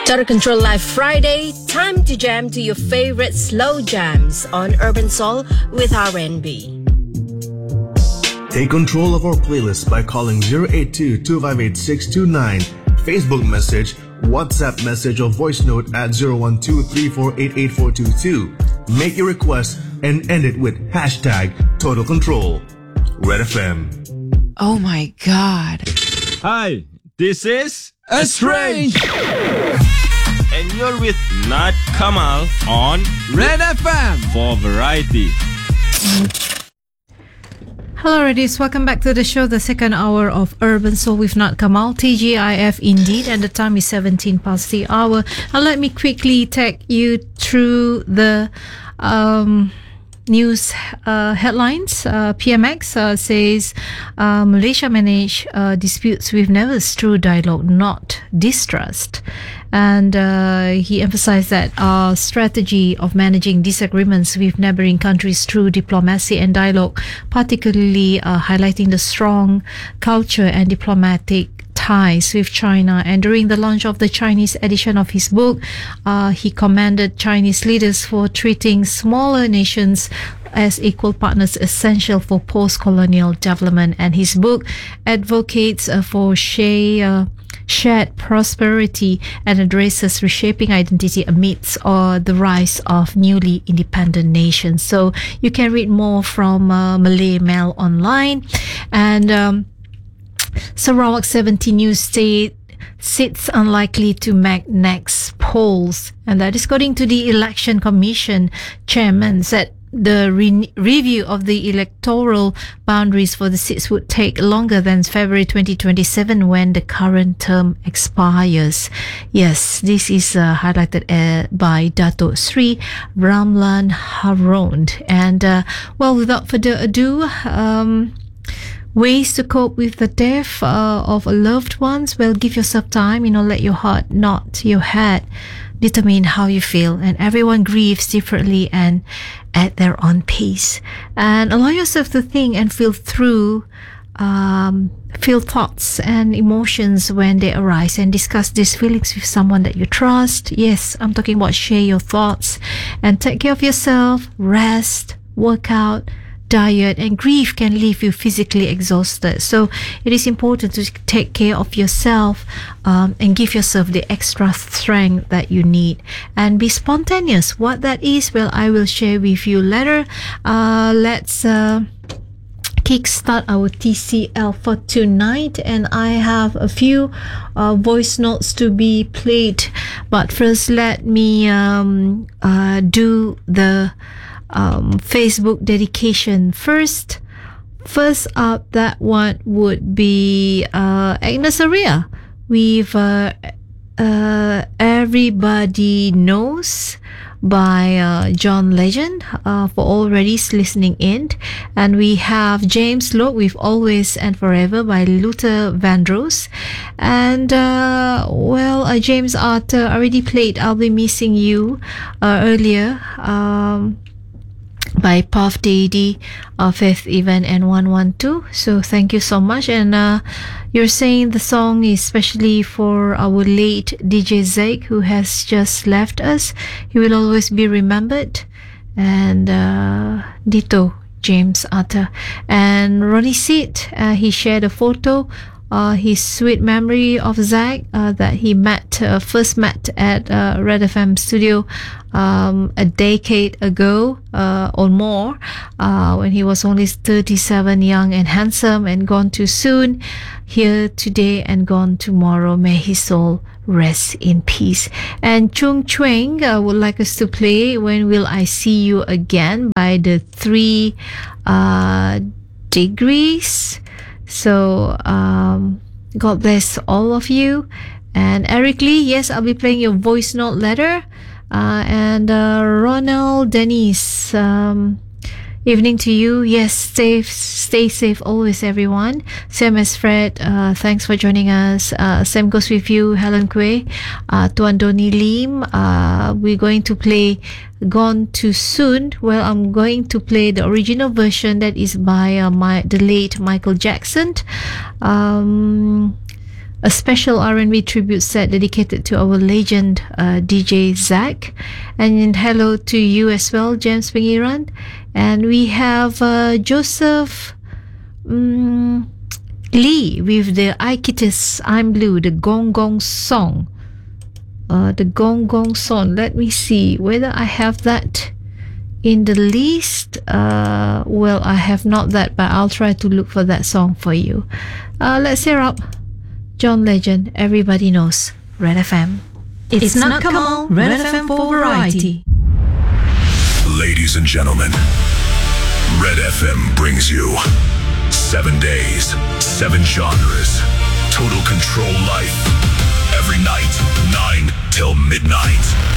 Total Control Live Friday, time to jam to your favorite slow jams on Urban Soul with R&B. Take control of our playlist by calling 082-258-629, Facebook message, WhatsApp message or voice note at 012-348-8422. Make your request and end it with hashtag Total Control. Red FM. Oh my God. Hi, this is Estrange. And you're with Nat Kamal on Red FM for variety. Hello, ladies. Welcome back to the show, the second hour of Urban Soul with Nat Kamal, TGIF indeed, and the time is 17 past the hour. And let me quickly take you through the news headlines. PMX says Malaysia manage disputes with neighbors through dialogue, not distrust. And he emphasized that our strategy of managing disagreements with neighboring countries through diplomacy and dialogue, particularly highlighting the strong culture and diplomatic ties with China. And during the launch of the Chinese edition of his book, he commended Chinese leaders for treating smaller nations as equal partners essential for post-colonial development. And his book advocates for shared prosperity and addresses reshaping identity amidst the rise of newly independent nations. So you can read more from Malay Mail online. And Sarawak 70 News State sits unlikely to make next polls, and that is according to the Election Commission chairman. Said the review of the electoral boundaries for the seats would take longer than February 2027 when the current term expires. Yes, this is highlighted by Dato Sri Ramlan Harun. And well, without further ado, ways to cope with the death of a loved ones. Well, give yourself time, let your heart, not your head, determine how you feel. And everyone grieves differently and at their own pace. And allow yourself to think and feel through, feel thoughts and emotions when they arise, and discuss these feelings with someone that you trust. Yes, I'm talking about share your thoughts and take care of yourself, rest, work out, diet. And grief can leave you physically exhausted, so it is important to take care of yourself and give yourself the extra strength that you need, and be spontaneous. What that is, well, I will share with you later. Let's kickstart our TCL for tonight, and I have a few voice notes to be played, but first let me do the Facebook dedication first. First up, that one would be Agnes Aria with Everybody Knows by John Legend, for all readies listening in. And we have James Lowe with Always and Forever by Luther Vandross. And James Arthur already played I'll Be Missing You earlier, by Puff Daddy, Fifth Event and 112. So thank you so much. And you're saying the song is especially for our late DJ Zake, who has just left us. He will always be remembered. And ditto James Arthur. And Ronnie Sid, he shared a photo, his sweet memory of Zach, that he first met at Red FM studio a decade ago or more, when he was only 37, young and handsome, and gone too soon, here today and gone tomorrow. May his soul rest in peace. And Chung Chuang would like us to play When Will I See You Again by the 3 Degrees. So God bless all of you. And Eric Lee, yes, I'll be playing your voice note later. And Ronald Dennis, evening to you. Yes, stay safe always, everyone. Same as Fred, thanks for joining us. Same goes with you, Helen Kwe, Tuan Donnie Lim. We're going to play Gone Too Soon. Well, I'm going to play the original version that is by the late Michael Jackson. a special R&B tribute set dedicated to our legend DJ Zach. And hello to you as well, James Pengiran. And we have Joseph Lee with the I Kitties, I'm Blue, the Gong Gong song. The Gong Gong song. Let me see whether I have that in the list. Well, I have not that, but I'll try to look for that song for you. Let's hear up John Legend, Everybody Knows, Red FM. It's not Kamal, Red FM for variety. Ladies and gentlemen, Red FM brings you 7 days, 7 genres, total control life. Every night, 9 till midnight.